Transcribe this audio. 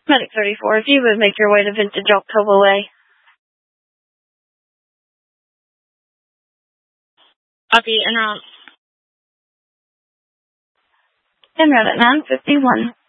Medic 34, if you would make your way to Vintage October Way. Copy, en route. En route at 9:51.